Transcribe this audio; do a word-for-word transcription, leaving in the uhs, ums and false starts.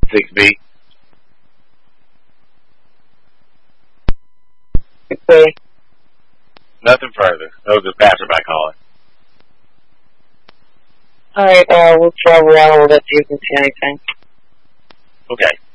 six B. Okay. Nothing further. That was a passerby calling. Alright, uh, we'll travel around. We'll let you can see anything. Okay.